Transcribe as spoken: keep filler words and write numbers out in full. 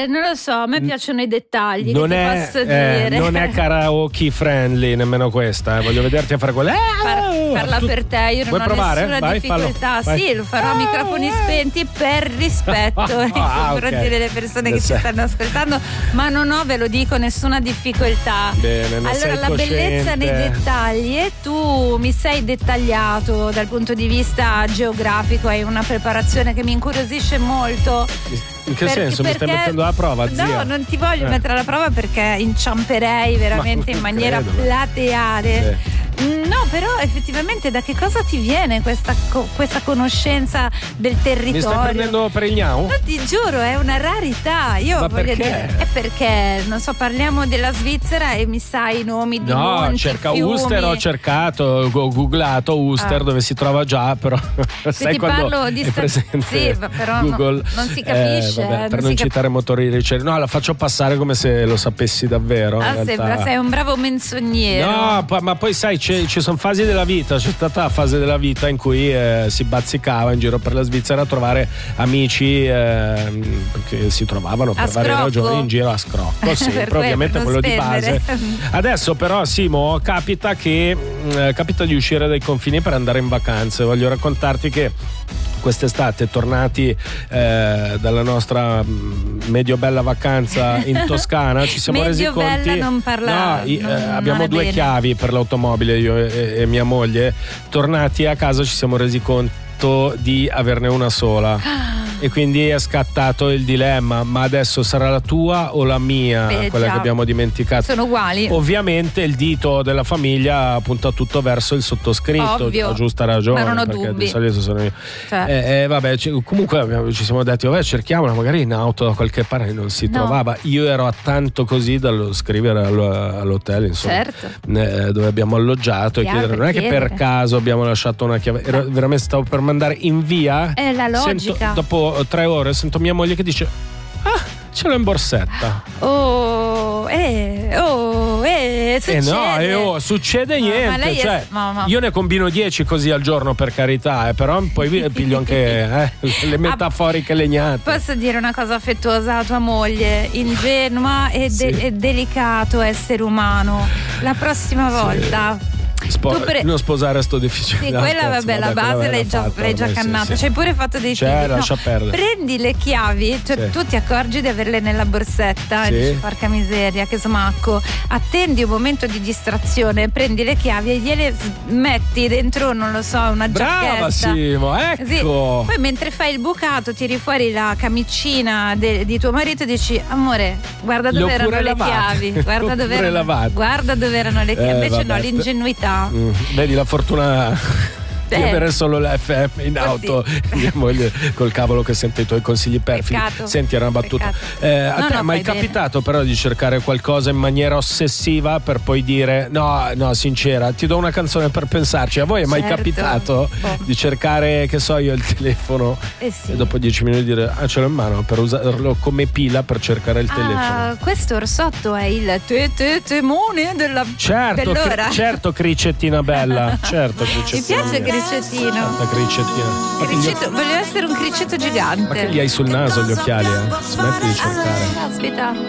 Eh, non lo so, a me piacciono i dettagli. Non che ti è, posso eh, dire. non è karaoke friendly nemmeno questa. Eh. Voglio vederti a fare quella. Eh, Par- parla tu... per te, io non Vuoi ho provare? nessuna Vai, difficoltà. fallo. Sì, lo farò a microfoni spenti per rispetto nei Ah, confronti okay. delle persone che Adesso- ci stanno ascoltando, ma non ho, ve lo dico, nessuna difficoltà. Bene, ne allora, sei la bellezza nei cosciente. dettagli, e tu mi sei dettagliato dal punto di vista geografico, hai una preparazione che mi incuriosisce molto. In che Per- senso? Mi stai perché- mettendo alla prova, zia? No, non ti voglio Eh. mettere alla prova perché inciamperei veramente Ma in non maniera credo. plateale. Mm, No, però effettivamente da che cosa ti viene questa, co- questa conoscenza del territorio? Mi stai prendendo per il gnau? No, ti giuro, è una rarità. Io Ma voglio perché? dire, è perché, non so, parliamo della Svizzera e mi sai i nomi di No, monti, cerca fiumi. Uster, ho cercato, ho googlato Uster Ah. dove si trova già, però Se sai ti quando parlo di è sta- presente sì, ma però no- Google, non si capisce, eh, vabbè, eh, per non non si citare motori di ricerca. No, la faccio passare come se lo sapessi davvero. in Ah, realtà. sembra, sei un bravo menzognero. No, pa- ma poi sai, c'è- ci sono fasi della vita, c'è stata la fase della vita in cui eh, si bazzicava in giro per la Svizzera a trovare amici eh, che si trovavano per A varie scrocco? ragioni in giro a scrocco, sì, Per però ovviamente quello, quello non di base. spendere. Adesso però Simo capita che eh, capita di uscire dai confini per andare in vacanze. Voglio raccontarti che quest'estate, tornati eh, dalla nostra mh, medio bella vacanza in Toscana, ci siamo Medio resi conti. bella non parla- No, i- non- eh, non abbiamo è due bene. chiavi per l'automobile, io e, e mia moglie. Tornati a casa ci siamo resi conto di averne una sola. E quindi è scattato il dilemma: ma adesso sarà la tua o la mia, Beh, quella già. che abbiamo dimenticato? Sono uguali. Ovviamente il dito della famiglia punta tutto verso il sottoscritto, Ovvio. a giusta ragione, Ma non ho perché dubbi. di solito sono io. Cioè. Eh, eh, vabbè, ci- comunque abbiamo- ci siamo detti, vabbè, cerchiamola magari in auto da qualche parte, non si No. trovava. Io ero a tanto così dallo scrivere allo- all'hotel, insomma, Certo. eh, dove abbiamo alloggiato, e Chiaro, chiedere, non è che chiedere. per caso abbiamo lasciato una chiave, ero, veramente stavo per mandare in via. È la logica. Sento- dopo tre ore sento mia moglie che dice: ah, ce l'ho in borsetta. Oh, eh, oh, eh, succede. Eh no, eh, oh, succede No, ma niente. lei è- Cioè, ma- ma- io ne combino dieci così al giorno, per carità, eh, però poi vi- piglio anche eh, le metaforiche legnate. Posso dire una cosa affettuosa a tua moglie? Ingenua e, de- Sì. e delicato essere umano. La prossima volta. Spo- tu pre- non sposare sto difficile. Sì, no, quella scherzo, vabbè, la quella base l'hai già, fatta, l'hai già ormai, sì, cannata. sì. Ci hai pure fatto dei Cioè, figli. No, lascia perdere. prendi le chiavi, cioè Sì. tu ti accorgi di averle nella borsetta, Sì. e dici porca miseria, che smacco. Attendi un momento di distrazione, prendi le chiavi e gliele s- metti dentro, non lo so, una Brava giacchetta. Simo, ecco. Sì. Poi mentre fai il bucato tiri fuori la camicina de- di tuo marito e dici amore, guarda Le ho dove erano pure le lavate. chiavi, Le guarda ho dove pure erano, lavate. guarda dove erano le chiavi. Eh, Invece vabbè. no, l'ingenuità. Mm, vedi la fortuna di Eh. avere solo l'F M in Così. auto. Mia moglie col cavolo che sente i tuoi consigli perfidi. Peccato. Senti, era una battuta. Peccato. Eh, a No, te no, è mai fai bene. capitato però di cercare qualcosa in maniera ossessiva per poi dire no, no, sincera, ti do una canzone per pensarci? A voi è mai Certo. capitato Oh. di cercare, che so io, il telefono Eh sì. e dopo dieci minuti dire ah, ce l'ho in mano, per usarlo come pila per cercare il telefono? Ah, questo orsotto è il te te temone della Certo, dell'ora. cri- certo, cricettina bella. Certo, Mi cricettina piace mia. Cricettino. Tanta cricettina. Ma che gli- Criceto, voglio essere un criceto gigante. Ma che li hai sul naso gli occhiali, eh? Smetti di cercare. Ah, aspetta.